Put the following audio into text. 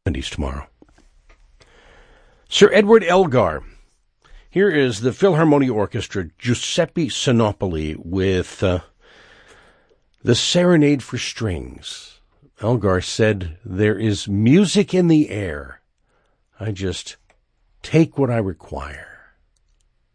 Tomorrow. Sir Edward Elgar. Here is the Philharmonia Orchestra, Giuseppe Sinopoli, with the Serenade for Strings. Elgar said, "There is music in the air. I just take what I require."